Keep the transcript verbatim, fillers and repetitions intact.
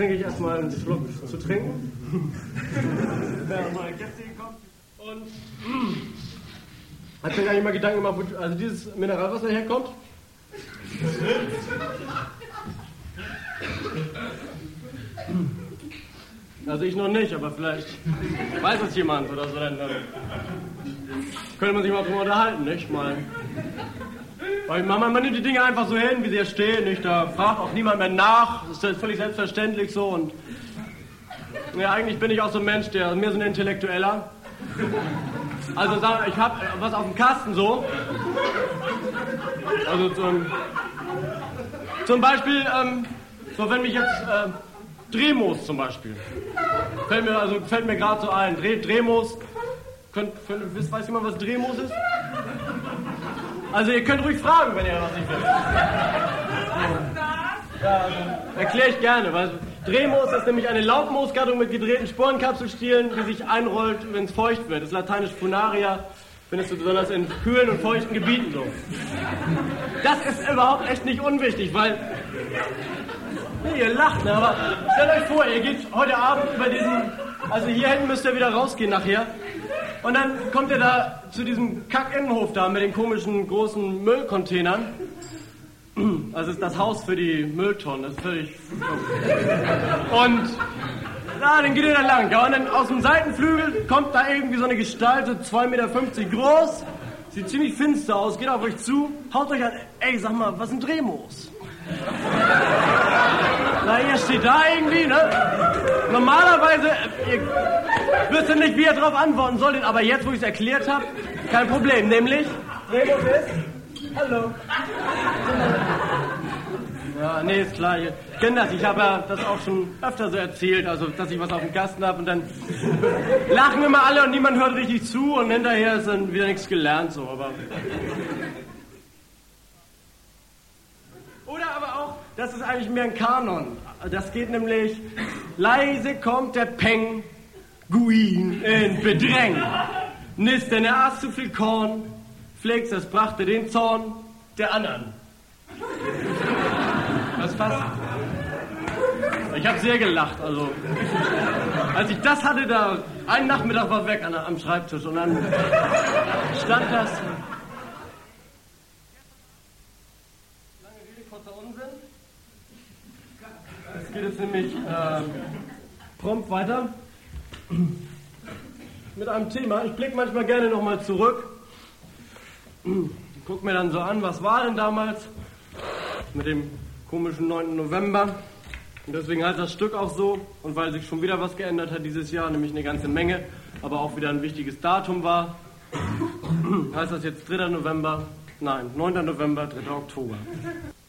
trinke ich erstmal einen Schluck zu trinken. Während meine Gäste gekommen. Und mh, hat mir gar nicht mal Gedanken gemacht, wo also dieses Mineralwasser herkommt. Also ich noch nicht, aber vielleicht weiß es jemand oder so. Dann, dann könnte man sich mal drüber unterhalten, nicht? Mal. Weil man, man nimmt die Dinge einfach so hin, wie sie hier stehen, nicht? Da fragt auch niemand mehr nach. Das ist völlig selbstverständlich so. Und ja, eigentlich bin ich auch so ein Mensch, der mehr so ein Intellektueller. Also ich habe was auf dem Kasten so. Also zum, zum Beispiel, ähm, so wenn mich jetzt äh, Drehmoos zum Beispiel. Fällt mir, also, fällt mir gerade so ein. Dreh, Drehmoos. Könnt, könnt, wisst, weiß jemand, was Drehmoos ist? Also ihr könnt ruhig fragen, wenn ihr was nicht wisst. Ja, also, erkläre ich gerne. Weil Drehmoos ist nämlich eine Laubmoosgattung mit gedrehten Sporenkapselstielen, die sich einrollt, wenn es feucht wird. Das ist lateinisch Funaria. Findest du besonders in kühlen und feuchten Gebieten so. Das ist überhaupt echt nicht unwichtig, weil... Nee, ihr lacht, ne? Aber stellt euch vor, ihr geht heute Abend über diesen... Also hier hinten müsst ihr wieder rausgehen nachher. Und dann kommt ihr da zu diesem Kack-Innenhof da mit den komischen großen Müllcontainern. Also ist das Haus für die Mülltonnen, das ist völlig... Und... Ja, dann geht ihr da lang, ja, und dann aus dem Seitenflügel kommt da irgendwie so eine Gestalt, so zwei Meter fünfzig groß, sieht ziemlich finster aus, geht auf euch zu, haut euch an, ey, sag mal, was sind Drehmoos? Na, ihr steht da irgendwie, ne? Normalerweise, ihr wisst nicht, wie ihr drauf antworten solltet, aber jetzt, wo ich es erklärt habe, kein Problem, nämlich, Drehmoos ist, hallo. Ja, nee, ist klar. Ich kenne das. Ich habe ja das auch schon öfter so erzählt, also dass ich was auf dem Kasten habe und dann lachen immer alle und niemand hört richtig zu und hinterher ist dann wieder nichts gelernt so. Aber oder aber auch, das ist eigentlich mehr ein Kanon. Das geht nämlich: Leise kommt der Penguin in Bedräng. Nisst denn er aß zu viel Korn, Flex, das brachte den Zorn der anderen. Das passt. Ich habe sehr gelacht, also als ich das hatte, da einen Nachmittag war weg an, am Schreibtisch und dann stand das. Lange Rede, kurzer Unsinn. Es geht jetzt nämlich äh, prompt weiter mit einem Thema. Ich blicke manchmal gerne nochmal zurück. Guck mir dann so an, was war denn damals mit dem komischen neunten November. Und deswegen heißt das Stück auch so. Und weil sich schon wieder was geändert hat dieses Jahr, nämlich eine ganze Menge, aber auch wieder ein wichtiges Datum war, heißt das jetzt dritter November, nein, neunter November, dritter Oktober.